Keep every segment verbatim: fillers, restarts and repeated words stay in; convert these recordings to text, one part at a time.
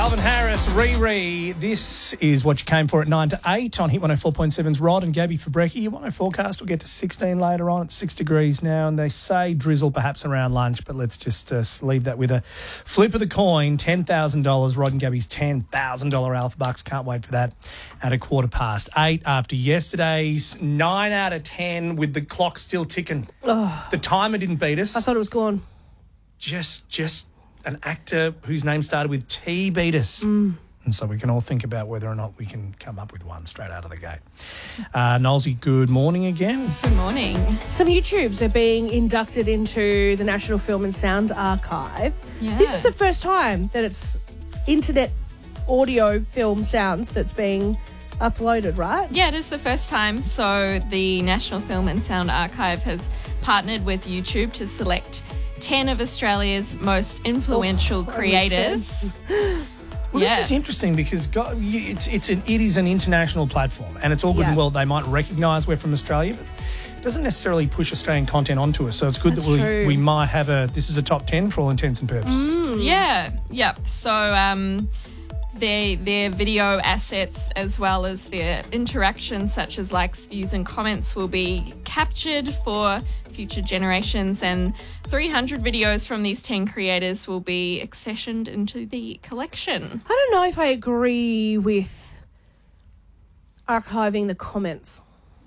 Calvin Harris, Riri. This is what you came for at nine to eight on Hit one oh four point seven's Rod and Gabby Fabrecki. Your one oh forecast will get to sixteen later on. It's six degrees now, and they say drizzle perhaps around lunch, but let's just uh, leave that with a flip of the coin. ten thousand dollars, Rod and Gabby's ten thousand dollars Alpha Bucks. Can't wait for that at a quarter past eight after yesterday's nine out of ten with the clock still ticking. Oh, The timer didn't beat us. I thought it was gone. Just, just an actor whose name started with T beat us. Mm. And so we can all think about whether or not we can come up with one straight out of the gate. Uh, Nolsey, good morning again. Good morning. Some YouTubes are being inducted into the National Film and Sound Archive. Yeah. This is the first time that it's internet audio, film, sound that's being uploaded, right? Yeah, it is the first time. So the National Film and Sound Archive has partnered with YouTube to select ten of Australia's most influential Oh, only creators. Well, Yeah. this is interesting because God, you- it's it's an it is an international platform, and it's all good Yeah. and well. They might recognise we're from Australia, but it doesn't necessarily push Australian content onto us. So it's good That's that we true. we might have a this is a top ten for all intents and purposes. Yeah, yep. So um, their their video assets as well as their interactions, such as likes, views, and comments, will be captured for future generations, and three hundred videos from these ten creators will be accessioned into the collection. I don't know if I agree with archiving the comments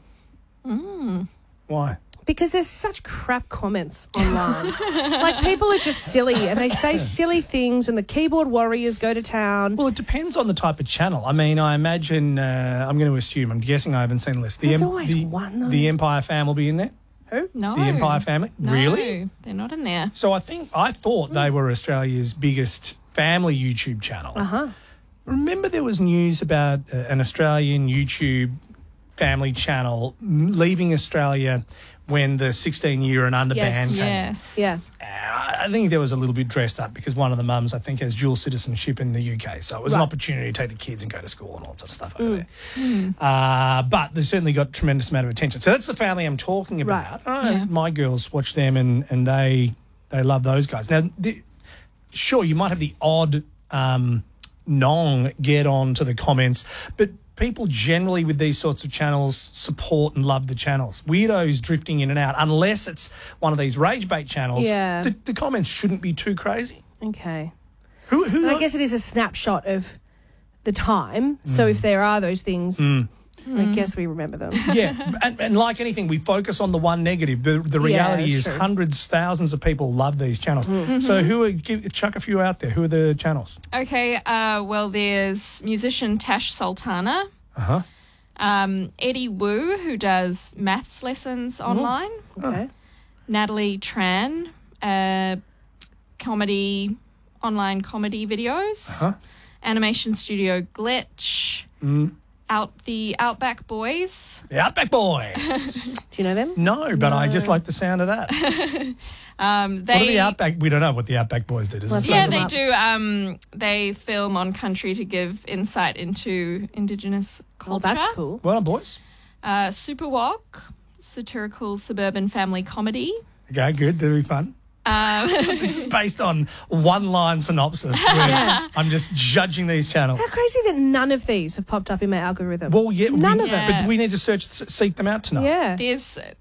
Why? because there's such crap comments online. Like, people are just silly and they say silly things and the keyboard warriors go to town. Well, it depends on the type of channel. I mean, I imagine uh, I'm going to assume. I'm guessing I haven't seen the list. The There's always the, one, though. The Empire Fam will be in there. Who? No. The Empire Family. No, Really? they're not in there. So I think I thought they were Australia's biggest family YouTube channel. Uh-huh. Remember there was news about uh, an Australian YouTube family channel m- leaving Australia when the sixteen-year and under Yes. ban came. Yes. Yeah. Uh, I think there was a little bit dressed up because one of the mums, I think, has dual citizenship in the U K. So it was an Right. opportunity to take the kids and go to school and all that sort of stuff over there. Uh, but they certainly got a tremendous amount of attention. So that's the family I'm talking about. Uh, Yeah. My girls watch them and, and they they love those guys. Now, the, sure, you might have the odd um, nong get on to the comments, but people generally with these sorts of channels support and love the channels. Weirdos drifting in and out, unless it's one of these rage bait channels, Yeah. the, the comments shouldn't be too crazy. Okay. Who, who And I guess it is a snapshot of the time. So if there are those things, I guess we remember them. yeah, and, and like anything, we focus on the one negative. The, the Yeah, reality that's is true. hundreds, thousands of people love these channels. Mm-hmm. So who are, give, chuck a few out there. Who are the channels? Okay, uh, well, there's musician Tash Sultana, Uh-huh. um, Eddie Wu, who does maths lessons online, Okay. Natalie Tran, uh, comedy, online comedy videos, Uh-huh. animation studio Glitch, Mm. out the Outback Boys, The Outback Boys. Do you know them? No, but I just like the sound of that. um, they What are the Outback? We don't know what the Outback Boys did. Is Let's it yeah, Sum them they up. do. Um, they film on country to give insight into Indigenous Well, culture. that's cool. well done, boys? Uh, Super Walk, satirical suburban family comedy. Okay, good. That'll be fun. Um, This is based on one-line synopsis. Where I'm just judging these channels. How crazy that none of these have popped up in my algorithm. Well, yeah, None we, of them. But we need to search, seek them out tonight. Yeah. there's